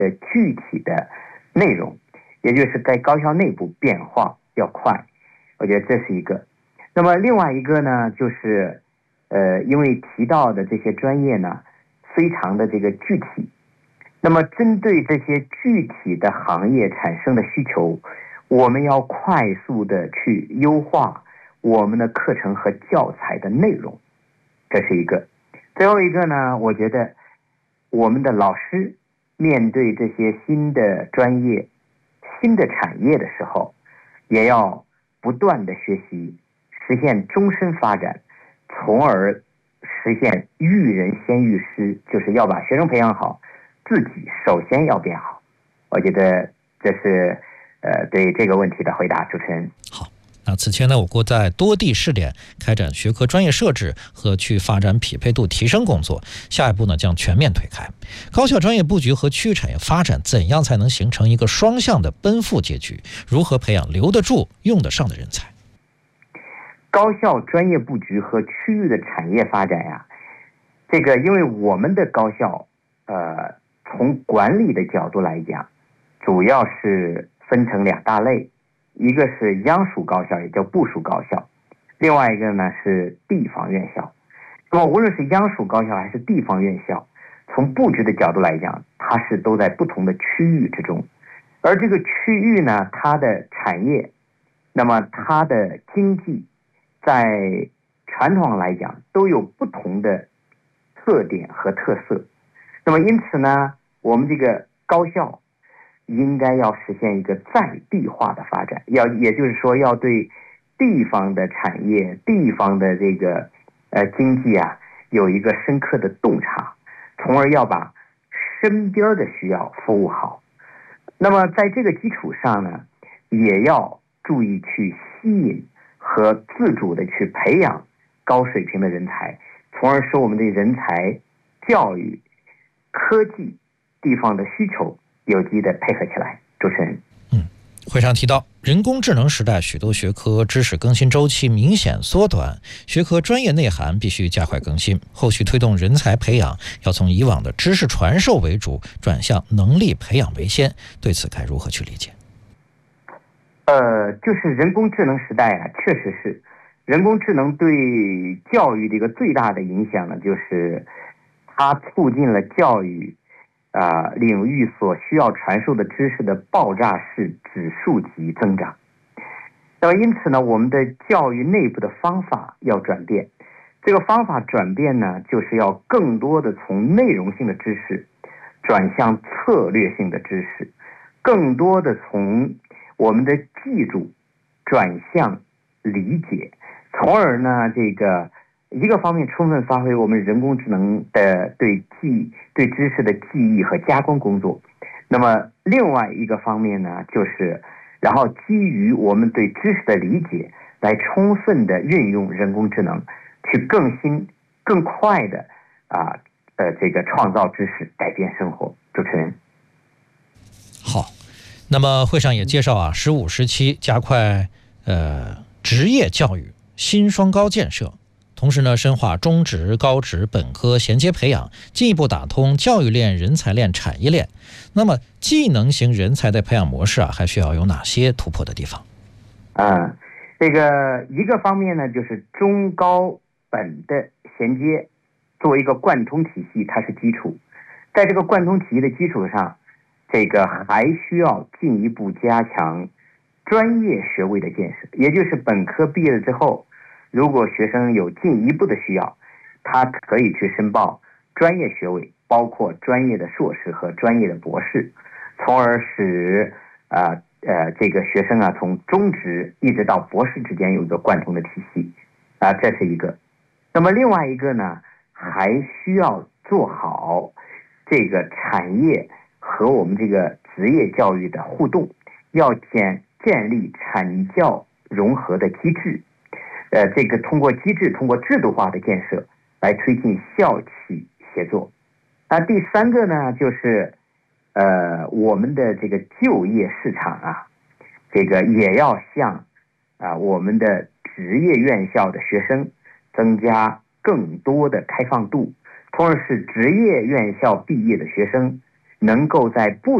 具体的内容，也就是在高校内部变化要快，我觉得这是一个。那么另外一个呢，就是因为提到的这些专业呢，非常的这个具体，那么针对这些具体的行业产生的需求，我们要快速的去优化我们的课程和教材的内容，这是一个。最后一个呢，我觉得我们的老师面对这些新的专业、新的产业的时候，也要不断的学习，实现终身发展，从而实现育人先育师，就是要把学生培养好，自己首先要变好。我觉得这是对这个问题的回答，主持人。 好。那此前呢，我国在多地试点开展学科专业设置和区域发展匹配度提升工作，下一步呢将全面推开高校专业布局和区域产业发展，怎样才能形成一个双向的奔赴结局？如何培养留得住、用得上的人才？ 高校专业布局和区域的产业发展呀，这个因为我们的高校，从管理的角度来讲，主要是分成两大类。一个是央属高校，也叫部属高校，另外一个呢是地方院校。那么无论是央属高校还是地方院校，从布局的角度来讲，它是都在不同的区域之中，而这个区域呢，它的产业，那么它的经济，在传统上来讲都有不同的特点和特色。那么因此呢，我们这个高校应该要实现一个在地化的发展，也就是说要对地方的产业、地方的这个经济啊有一个深刻的洞察，从而要把身边的需要服务好。那么在这个基础上呢，也要注意去吸引和自主的去培养高水平的人才，从而使我们的人才、教育、科技、地方的需求有机的配合起来。主持人， 会上提到，人工智能时代许多学科知识更新周期明显缩短，学科专业内涵必须加快更新。后续推动人才培养，要从以往的知识传授为主，转向能力培养为先。对此该如何去理解？ 就是人工智能时代啊，确实是人工智能对教育的一个最大的影响呢，就是它促进了教育领域所需要传授的知识的爆炸式指数级增长。那么因此呢，我们的教育内部的方法要转变。这个方法转变呢，就是要更多的从内容性的知识转向策略性的知识，更多的从我们的记住转向理解，从而呢，这个一个方面充分发挥我们人工智能的对知识的记忆和加工工作。那么另外一个方面呢，就是然后基于我们对知识的理解，来充分的运用人工智能，去更新、更快的这个创造知识，改变生活。主持人， 好。那么会上也介绍15、17加快职业教育新双高建设，同时呢深化中职、高职、本科衔接培养，进一步打通教育链、人才链、产业链。那么技能型人才的培养模式还需要有哪些突破的地方？ 这个一个方面呢，就是中高本的衔接，作为一个贯通体系，它是基础。在这个贯通体系的基础上，这个还需要进一步加强专业学位的建设，也就是本科毕业了之后，如果学生有进一步的需要，他可以去申报专业学位，包括专业的硕士和专业的博士，从而使这个学生从中职一直到博士之间有一个贯通的体系这是一个。那么另外一个呢，还需要做好这个产业和我们这个职业教育的互动，要建立产教融合的机制，这个通过机制、通过制度化的建设来推进校企协作。第三个呢，就是我们的这个就业市场这个也要向我们的职业院校的学生增加更多的开放度，从而使职业院校毕业的学生能够在不